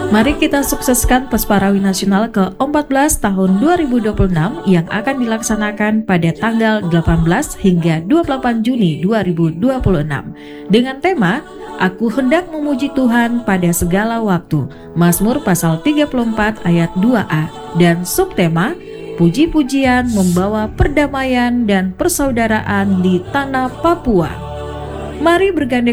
Mari kita sukseskan Pesparawi Nasional ke-14 tahun 2026 yang akan dilaksanakan pada tanggal 18 hingga 28 Juni 2026 dengan tema Aku hendak memuji Tuhan pada segala waktu, Mazmur pasal 34 ayat 2a, dan subtema Puji-pujian membawa perdamaian dan persaudaraan di tanah Papua. Mari bergandeng